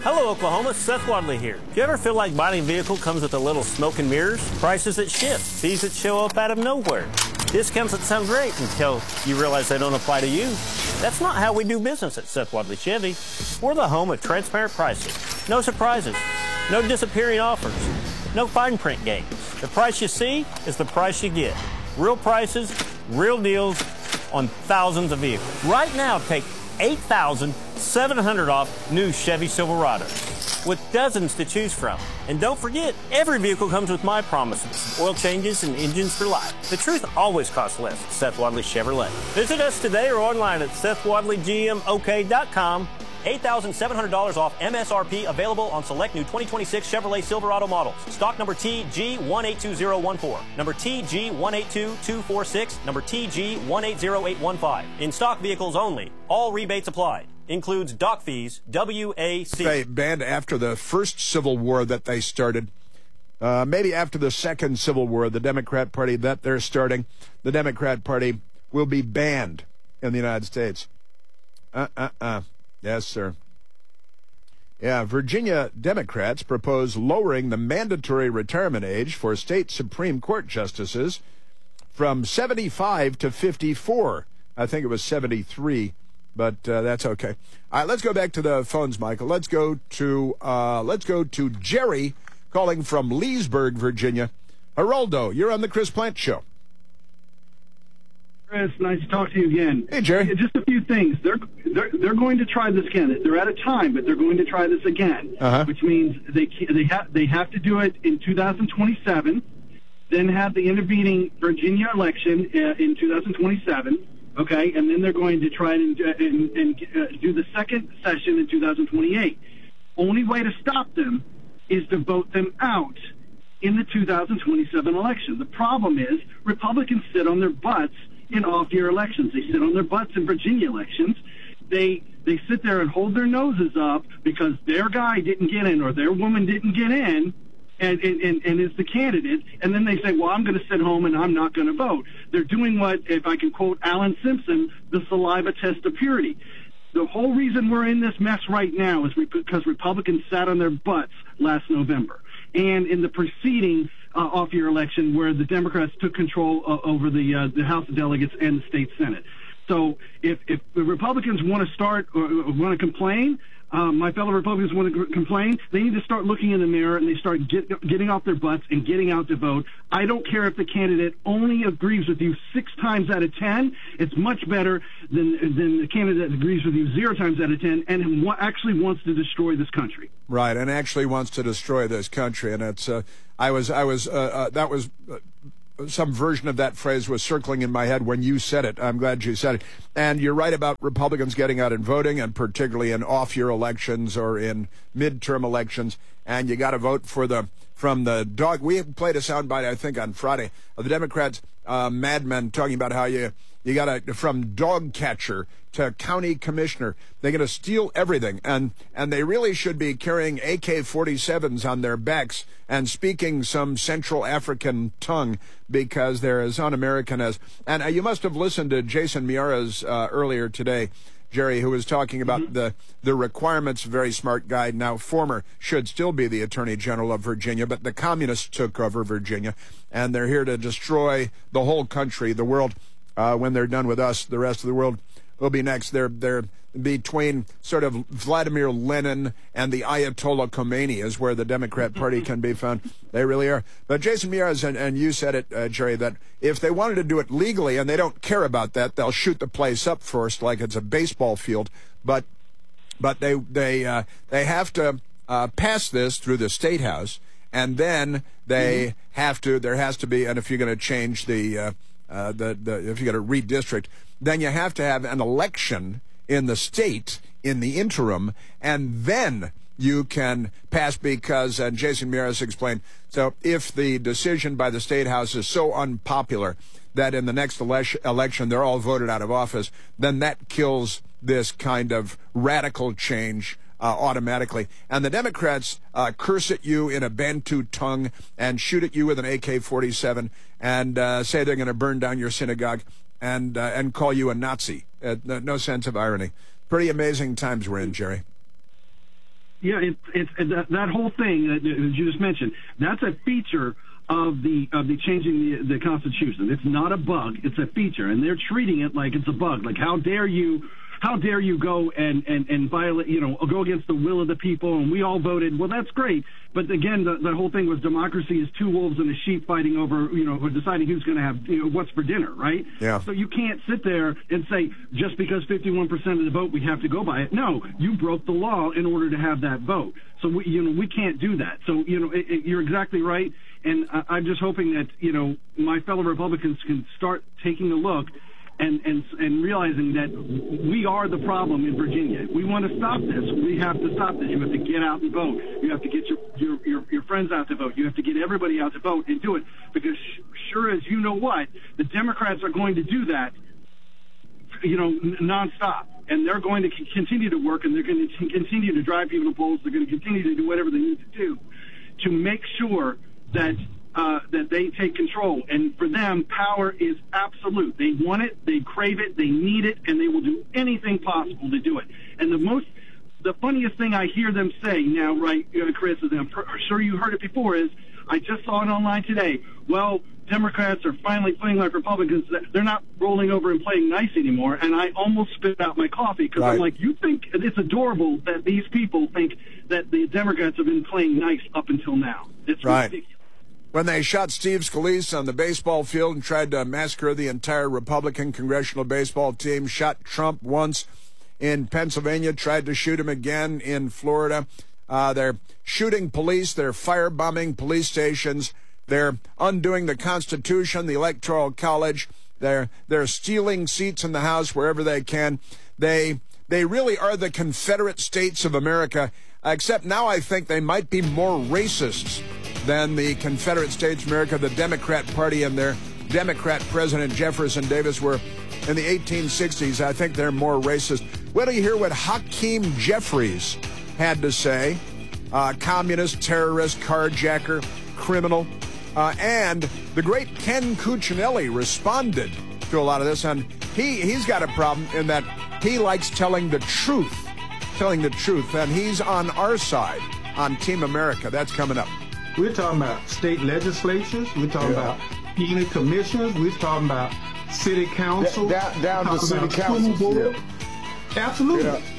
Hello, Oklahoma. Seth Wadley here. Do you ever feel like buying a vehicle comes with a little smoke and mirrors? Prices that shift, fees that show up out of nowhere, discounts that sound great until you realize they don't apply to you? That's not how we do business at Seth Wadley Chevy. We're the home of transparent pricing. No surprises. No disappearing offers. No fine print games. The price you see is the price you get. Real prices, real deals on thousands of vehicles. Right now, take $8,700 off new Chevy Silverados with dozens to choose from. And don't forget, every vehicle comes with my promises, oil changes and engines for life. The truth always costs less at Seth Wadley Chevrolet. Visit us today or online at SethWadleyGMOK.com. $8,700 off MSRP available on select new 2026 Chevrolet Silverado models. Stock number TG182014, number TG182246, number TG180815. In stock vehicles only. All rebates applied. Includes dock fees, WAC. They banned after the first Civil War that they started. Maybe after the second Civil War, the Democrat Party that they're starting, the Democrat Party will be banned in the United States. Yes, sir. Yeah, Virginia Democrats propose lowering the mandatory retirement age for state Supreme Court justices from 75 to 54. I think it was 73, but that's okay. All right, let's go back to the phones, Michael. Let's go to Jerry calling from Leesburg, Virginia. Geraldo, you're on the Chris Plant Show. Chris, nice to talk to you again. Hey, Jerry. Just a few things. They're going to try this again. They're out of time, but they're going to try this again, which means they have to do it in 2027, then have the intervening Virginia election in 2027. Okay, and then they're going to try and do the second session in 2028. Only way to stop them is to vote them out in the 2027 election. The problem is Republicans sit on their butts in off-year elections. They sit on their butts in Virginia elections. They sit there and hold their noses up because their guy didn't get in or their woman didn't get in and is the candidate, and then they say, well, I'm going to sit home and I'm not going to vote. They're doing what, if I can quote Alan Simpson, the saliva test of purity. The whole reason we're in this mess right now is because Republicans sat on their butts last November. And in the preceding off-year election where the Democrats took control over the House of Delegates and the state Senate. So if the Republicans want to start or want to complain, my fellow Republicans want to complain, they need to start looking in the mirror and they start getting off their butts and getting out to vote. I don't care if the candidate only agrees with you 6 times out of 10. It's much better than the candidate that agrees with you 0 times out of 10 and actually wants to destroy this country. Right, and actually wants to destroy this country. And it's that was some version of that phrase was circling in my head when you said it. I'm glad you said it. And you're right about Republicans getting out and voting, and particularly in off-year elections or in midterm elections. And you got to vote from the dog. We played a soundbite, I think, on Friday of the Democrats, madmen, talking about how you got to, from dog catcher to county commissioner, they're going to steal everything. And they really should be carrying AK-47s on their backs and speaking some Central African tongue because they're as un-American as. And you must have listened to Jason Miara's earlier today, Jerry, who was talking about the requirements. Very smart guy, now former, should still be the Attorney General of Virginia, but the communists took over Virginia, and they're here to destroy the whole country, the world. When they're done with us, the rest of the world will be next. They're between sort of Vladimir Lenin and the Ayatollah Khomeini is where the Democrat Party can be found. They really are. But Jason Miraz, and you said it, Jerry, that if they wanted to do it legally, and they don't care about that, they'll shoot the place up first like it's a baseball field. But they have to pass this through the State House, and then they have to. There has to be, and if you're going to change if you're going to redistrict, then you have to have an election in the state in the interim, and then you can pass because, and Jason Miras explained, so if the decision by the State House is so unpopular that in the next election they're all voted out of office, then that kills this kind of radical change automatically. And the Democrats curse at you in a Bantu tongue and shoot at you with an AK-47 and say they're going to burn down your synagogue and call you a Nazi. No sense of irony. Pretty amazing times we're in, Jerry. Yeah, it's that whole thing that you just mentioned. That's a feature of the changing the Constitution. It's not a bug; it's a feature, and they're treating it like it's a bug. Like, how dare you go and violate, go against the will of the people? And we all voted. Well, that's great, but again, the whole thing was democracy is two wolves and a sheep fighting over, deciding who's going to have what's for dinner, right? Yeah. So you can't sit there and say just because 51% of the vote we have to go by it. No, you broke the law in order to have that vote. So we can't do that. So you're exactly right. And I'm just hoping that, my fellow Republicans can start taking a look and realizing that we are the problem in Virginia. If we want to stop this, we have to stop this. You have to get out and vote. You have to get your friends out to vote. You have to get everybody out to vote and do it. Because sure as you know what, the Democrats are going to do that, nonstop. And they're going to continue to work, and they're going to continue to drive people to polls. They're going to continue to do whatever they need to do to make sure that they take control. And for them, power is absolute. They want it, they crave it, they need it, and they will do anything possible to do it. And the funniest thing I hear them say now, right, Chris, and I'm sure you heard it before, is I just saw it online today. Well, Democrats are finally playing like Republicans. They're not rolling over and playing nice anymore. And I almost spit out my coffee because I'm like, you think it's adorable that these people think that the Democrats have been playing nice up until now. It's ridiculous. When they shot Steve Scalise on the baseball field and tried to massacre the entire Republican congressional baseball team, shot Trump once in Pennsylvania, tried to shoot him again in Florida. They're shooting police. They're firebombing police stations. They're undoing the Constitution, the Electoral College. They're stealing seats in the House wherever they can. They really are the Confederate States of America, except now I think they might be more racists than the Confederate States of America, the Democrat Party and their Democrat President Jefferson Davis were in the 1860s. I think they're more racist. Wait till you hear what Hakeem Jeffries had to say. Communist, terrorist, carjacker, criminal. And the great Ken Cuccinelli responded to a lot of this. And he's got a problem in that he likes telling the truth. And he's on our side, on Team America. That's coming up. We're talking about state legislatures. We're talking about county commissioners. We're talking about city council. Down to city council. Absolutely. Yeah.